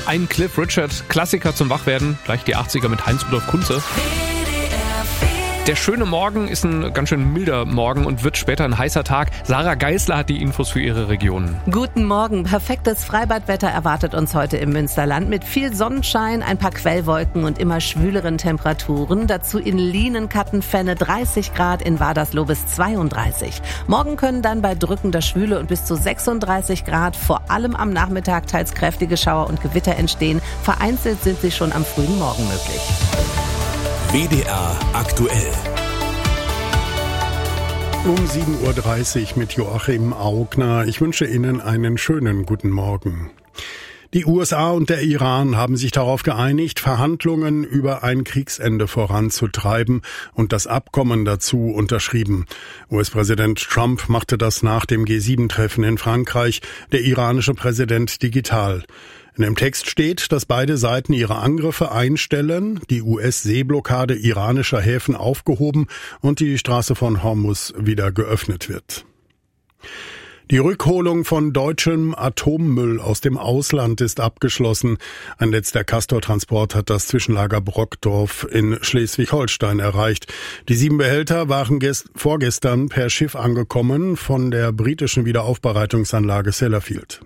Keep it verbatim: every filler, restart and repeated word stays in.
Ein Cliff Richard-Klassiker zum Wachwerden, gleich die achtziger mit Heinz-Rudolf Kunze. Der schöne Morgen ist ein ganz schön milder Morgen und wird später ein heißer Tag. Sarah Geisler hat die Infos für ihre Region. Guten Morgen. Perfektes Freibadwetter erwartet uns heute im Münsterland mit viel Sonnenschein, ein paar Quellwolken und immer schwüleren Temperaturen. Dazu in Lienen-Kattenfenne dreißig Grad, in Wadersloh bis zweiunddreißig. Morgen können dann bei drückender Schwüle und bis zu sechsunddreißig Grad vor allem am Nachmittag teils kräftige Schauer und Gewitter entstehen. Vereinzelt sind sie schon am frühen Morgen möglich. W D R aktuell. Um sieben Uhr dreißig mit Joachim Augner. Ich wünsche Ihnen einen schönen guten Morgen. Die U S A und der Iran haben sich darauf geeinigt, Verhandlungen über ein Kriegsende voranzutreiben und das Abkommen dazu unterschrieben. U S-Präsident Trump machte das nach dem G sieben Treffen in Frankreich, der iranische Präsident digital. In dem Text steht, dass beide Seiten ihre Angriffe einstellen, die U S-Seeblockade iranischer Häfen aufgehoben und die Straße von Hormuz wieder geöffnet wird. Die Rückholung von deutschem Atommüll aus dem Ausland ist abgeschlossen. Ein letzter Castor-Transport hat das Zwischenlager Brockdorf in Schleswig-Holstein erreicht. Die sieben Behälter waren gest- vorgestern per Schiff angekommen von der britischen Wiederaufbereitungsanlage Sellafield.